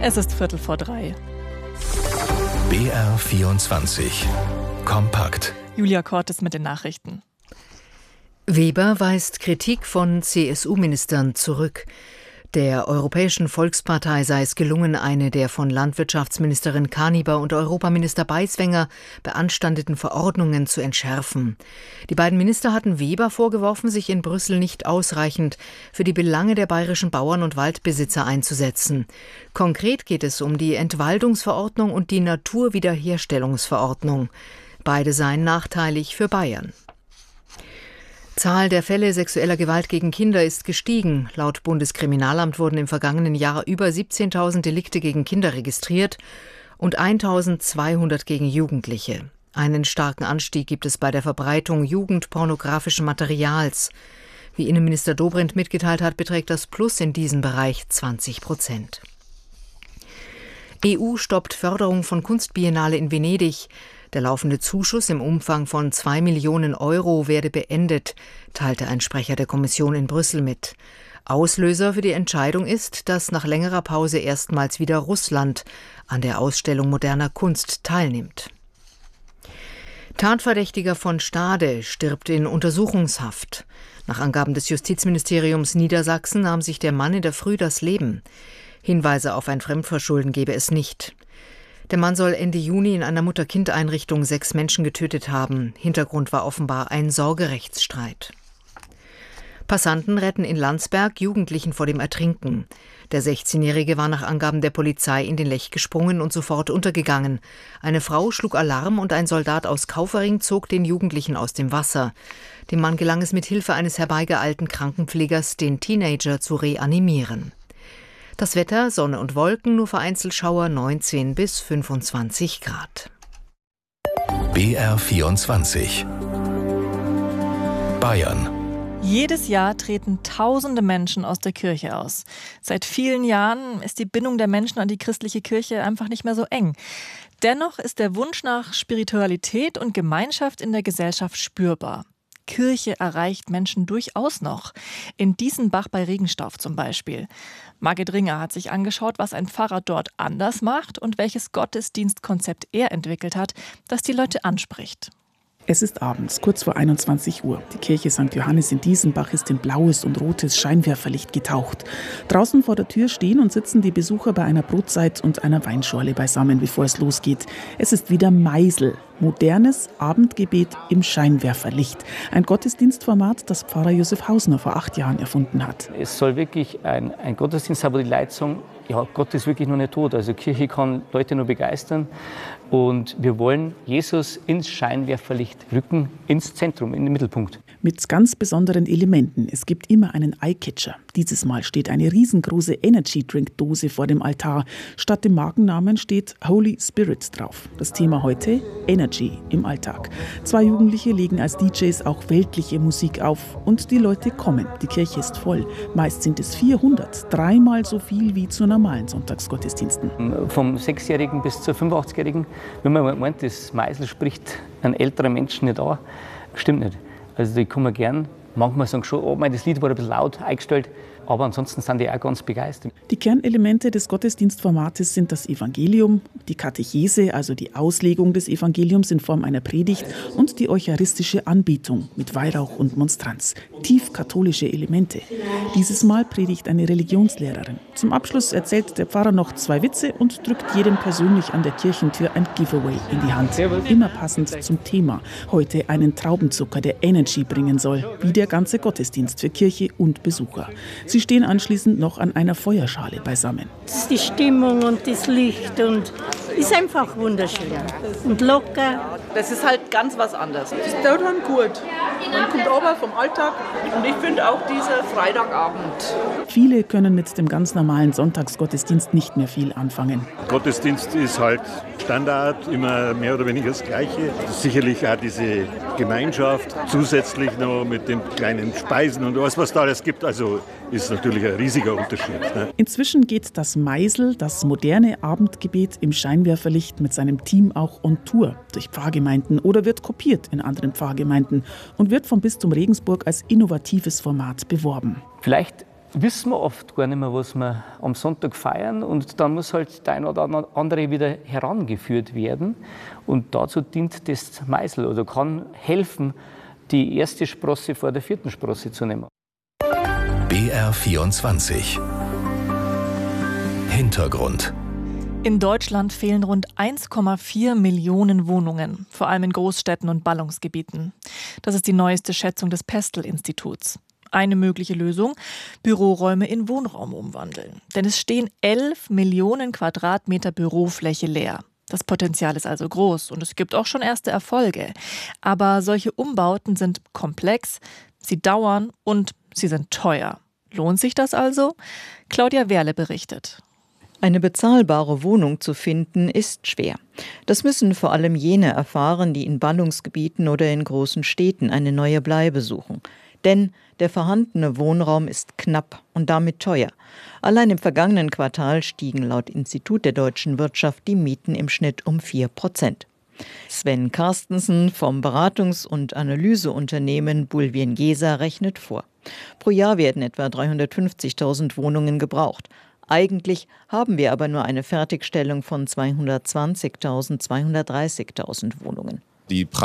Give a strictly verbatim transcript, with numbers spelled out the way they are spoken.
Es ist Viertel vor drei. B R vierundzwanzig. Kompakt. Julia Cortes mit den Nachrichten. Weber weist Kritik von C S U-Ministern zurück. Der Europäischen Volkspartei sei es gelungen, eine der von Landwirtschaftsministerin Kaniber und Europaminister Beiswenger beanstandeten Verordnungen zu entschärfen. Die beiden Minister hatten Weber vorgeworfen, sich in Brüssel nicht ausreichend für die Belange der bayerischen Bauern und Waldbesitzer einzusetzen. Konkret geht es um die Entwaldungsverordnung und die Naturwiederherstellungsverordnung. Beide seien nachteilig für Bayern. Zahl der Fälle sexueller Gewalt gegen Kinder ist gestiegen. Laut Bundeskriminalamt wurden im vergangenen Jahr über siebzehntausend Delikte gegen Kinder registriert und eintausendzweihundert gegen Jugendliche. Einen starken Anstieg gibt es bei der Verbreitung jugendpornografischen Materials. Wie Innenminister Dobrindt mitgeteilt hat, beträgt das Plus in diesem Bereich zwanzig Prozent. E U stoppt Förderung von Kunstbiennale in Venedig. Der laufende Zuschuss im Umfang von zwei Millionen Euro werde beendet, teilte ein Sprecher der Kommission in Brüssel mit. Auslöser für die Entscheidung ist, dass nach längerer Pause erstmals wieder Russland an der Ausstellung moderner Kunst teilnimmt. Tatverdächtiger von Stade stirbt in Untersuchungshaft. Nach Angaben des Justizministeriums Niedersachsen nahm sich der Mann in der Früh das Leben. Hinweise auf ein Fremdverschulden gebe es nicht. Der Mann soll Ende Juni in einer Mutter-Kind-Einrichtung sechs Menschen getötet haben. Hintergrund war offenbar ein Sorgerechtsstreit. Passanten retten in Landsberg Jugendlichen vor dem Ertrinken. Der sechzehnjährige war nach Angaben der Polizei in den Lech gesprungen und sofort untergegangen. Eine Frau schlug Alarm und ein Soldat aus Kaufering zog den Jugendlichen aus dem Wasser. Dem Mann gelang es mit Hilfe eines herbeigeeilten Krankenpflegers, den Teenager zu reanimieren. Das Wetter, Sonne und Wolken, nur vereinzelt Schauer, neunzehn bis fünfundzwanzig Grad. B R vierundzwanzig. Bayern. Jedes Jahr treten tausende Menschen aus der Kirche aus. Seit vielen Jahren ist die Bindung der Menschen an die christliche Kirche einfach nicht mehr so eng. Dennoch ist der Wunsch nach Spiritualität und Gemeinschaft in der Gesellschaft spürbar. Kirche erreicht Menschen durchaus noch. In Diessenbach bei Regenstauf zum Beispiel. Margit Ringer hat sich angeschaut, was ein Pfarrer dort anders macht und welches Gottesdienstkonzept er entwickelt hat, das die Leute anspricht. Es ist abends, kurz vor einundzwanzig Uhr. Die Kirche Sankt Johannes in Diessenbach ist in blaues und rotes Scheinwerferlicht getaucht. Draußen vor der Tür stehen und sitzen die Besucher bei einer Brotzeit und einer Weinschorle beisammen, bevor es losgeht. Es ist wieder Meisel. Modernes Abendgebet im Scheinwerferlicht. Ein Gottesdienstformat, das Pfarrer Josef Hausner vor acht Jahren erfunden hat. Es soll wirklich ein, ein Gottesdienst sein, wo die Leute sagen, ja, Gott ist wirklich noch nicht tot. Also Kirche kann Leute nur begeistern. Und wir wollen Jesus ins Scheinwerferlicht rücken, ins Zentrum, in den Mittelpunkt. Mit ganz besonderen Elementen. Es gibt immer einen Eyecatcher. Dieses Mal steht eine riesengroße Energy-Drink-Dose vor dem Altar. Statt dem Markennamen steht Holy Spirit drauf. Das Thema heute: Energy im Alltag. Zwei Jugendliche legen als D Js auch weltliche Musik auf. Und die Leute kommen. Die Kirche ist voll. Meist sind es vierhundert. Dreimal so viel wie zu normalen Sonntagsgottesdiensten. Vom Sechsjährigen bis zur fünfundachtzigjährigen. Wenn man meint, das Meisel spricht einen älteren Menschen nicht an, stimmt nicht. Also die kommen gern. Manchmal sagen schon, oh, mein, das Lied war ein bisschen laut eingestellt, aber ansonsten sind die auch ganz begeistert. Die Kernelemente des Gottesdienstformates sind das Evangelium, die Katechese, also die Auslegung des Evangeliums in Form einer Predigt, und die eucharistische Anbetung mit Weihrauch und Monstranz. Tief katholische Elemente. Dieses Mal predigt eine Religionslehrerin. Zum Abschluss erzählt der Pfarrer noch zwei Witze und drückt jedem persönlich an der Kirchentür ein Giveaway in die Hand. Immer passend zum Thema. Heute einen Traubenzucker, der Energy bringen soll, wie der ganze Gottesdienst für Kirche und Besucher. Sie stehen anschließend noch an einer Feuerschale beisammen. Das ist die Stimmung und das Licht und ist einfach wunderschön und locker. Das ist halt ganz was anderes. Das tut man gut. Man kommt runter vom Alltag und ich finde auch dieser Freitagabend. Viele können mit dem ganz normalen Sonntagsgottesdienst nicht mehr viel anfangen. Gottesdienst ist halt Standard, immer mehr oder weniger das Gleiche. Sicherlich auch diese Gemeinschaft, zusätzlich noch mit den kleinen Speisen und alles, was da alles gibt. Also ist natürlich ein riesiger Unterschied. Ne? Inzwischen geht das Meisel, das moderne Abendgebet im Scheinwerferlicht, mit seinem Team auch on Tour durch Pfarrgemeinden oder wird kopiert in anderen Pfarrgemeinden und wird vom Bistum Regensburg als innovatives Format beworben. Vielleicht wissen wir oft gar nicht mehr, was wir am Sonntag feiern, und dann muss halt der eine oder andere wieder herangeführt werden, und dazu dient das Meißel oder kann helfen, die erste Sprosse vor der vierten Sprosse zu nehmen. B R vierundzwanzig Hintergrund. In Deutschland fehlen rund eins Komma vier Millionen Wohnungen, vor allem in Großstädten und Ballungsgebieten. Das ist die neueste Schätzung des Pestel-Instituts. Eine mögliche Lösung: Büroräume in Wohnraum umwandeln. Denn es stehen elf Millionen Quadratmeter Bürofläche leer. Das Potenzial ist also groß und es gibt auch schon erste Erfolge. Aber solche Umbauten sind komplex, sie dauern und sie sind teuer. Lohnt sich das also? Claudia Werle berichtet. Eine bezahlbare Wohnung zu finden, ist schwer. Das müssen vor allem jene erfahren, die in Ballungsgebieten oder in großen Städten eine neue Bleibe suchen. Denn der vorhandene Wohnraum ist knapp und damit teuer. Allein im vergangenen Quartal stiegen laut Institut der deutschen Wirtschaft die Mieten im Schnitt um vier Prozent. Sven Carstensen vom Beratungs- und Analyseunternehmen Bulwiengesa rechnet vor. Pro Jahr werden etwa dreihundertfünfzigtausend Wohnungen gebraucht. Eigentlich haben wir aber nur eine Fertigstellung von zweihundertzwanzigtausend, zweihundertdreißigtausend Wohnungen. Die